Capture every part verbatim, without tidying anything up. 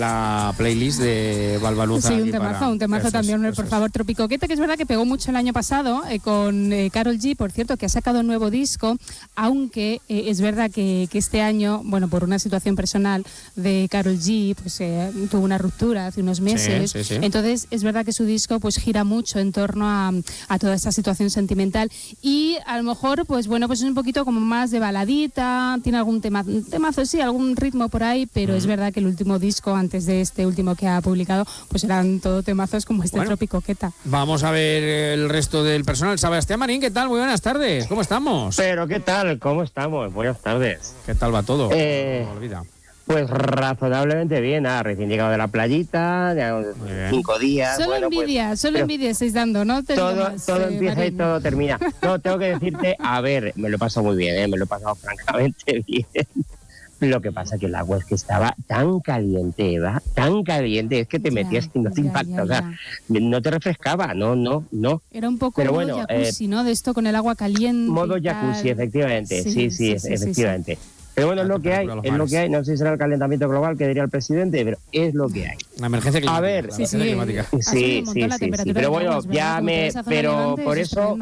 la playlist de Balbaluza. Sí, un temazo, para... un temazo eso también, es, por favor, es. Tropicoqueta, que es verdad que pegó mucho el año pasado eh, con eh, Karol G, por cierto, que ha sacado un nuevo disco, aunque eh, es verdad que, que este año, bueno, por una situación personal de Karol G, pues eh, tuvo una ruptura hace unos meses, sí, sí, sí. Entonces es verdad que su disco pues gira mucho en torno a, a toda esta situación sentimental y a lo mejor, pues bueno, pues es un poquito como más de baladita, tiene algún tema, temazo, sí, algún ritmo por ahí, pero mm. es verdad que el último disco, antes de este último que ha publicado, pues eran todo temazos como este bueno, Tropicoqueta. Vamos a ver el resto del personal. Sebastián Marín, ¿qué tal? Muy buenas tardes, ¿cómo estamos? Pero, ¿qué tal? ¿Cómo estamos? Buenas tardes. ¿Qué tal va todo? Eh, no olvida. Pues razonablemente bien, ah, recién llegado de la playita, de cinco días. Solo bueno, envidia, pues, solo envidia estáis dando, ¿no? Te todo más, todo eh, empieza Marín. Y todo termina. No, tengo que decirte, a ver, me lo he pasado muy bien, ¿eh? me lo he pasado francamente bien. Lo que pasa es que el agua es que estaba tan caliente, Eva, tan caliente, es que te metías ya, y no te impacta, o sea, no te refrescaba, no, no, no. Era un poco Pero modo bueno, jacuzzi, eh, ¿no? De esto con el agua caliente. Modo jacuzzi, efectivamente, sí, sí, sí, sí efectivamente. Sí, sí. Pero bueno, es lo que hay, es lo que hay, no sé si será el calentamiento global que diría el presidente, pero es lo que hay. La emergencia climática. A ver, sí, sí, climática. sí, sí, sí, sí, pero bueno, ya me, pero por eso...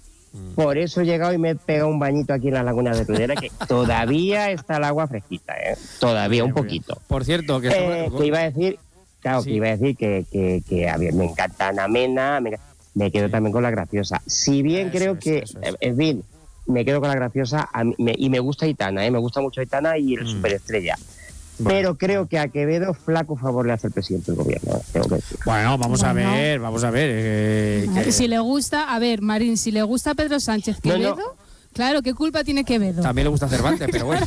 Por eso he llegado y me he pegado un bañito aquí en la laguna de Tudela, que todavía está el agua fresquita, ¿eh? Todavía un poquito. Por cierto, que, eh, que iba a decir, claro, sí. que iba a decir que, que, que a ver, me encanta Ana Mena, me, me quedo sí. también con La Graciosa. Si bien eso creo es, que, eso es. en fin, me quedo con La Graciosa a mí, me, y me gusta Aitana, ¿eh? Me gusta mucho Aitana y el mm. Superestrella. Bueno. Pero creo que a Quevedo flaco favor le hace el presidente del gobierno, tengo que decir. Bueno, vamos bueno. a ver, vamos a ver. Eh, que... Si le gusta, a ver, Marín, si le gusta Pedro Sánchez Quevedo, no, no. claro, ¿qué culpa tiene Quevedo? También le gusta Cervantes, pero bueno.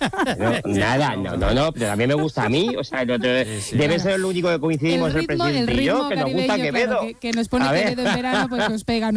no, nada, no, no, no, pero también me gusta a mí, o sea, no te, sí, sí, debe claro. ser el único que coincidimos el, ritmo, el presidente el y yo, que nos gusta Quevedo. Claro, que, que nos pone Quevedo en verano, pues nos pega, ¿no?